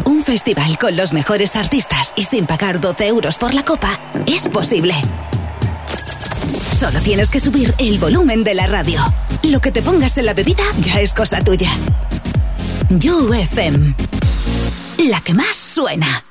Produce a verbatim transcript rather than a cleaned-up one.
Un festival con los mejores artistas y sin pagar doce euros por la copa es posible. Solo tienes que subir el volumen de la radio. Lo que te pongas en la bebida ya es cosa tuya. You F M, la que más suena.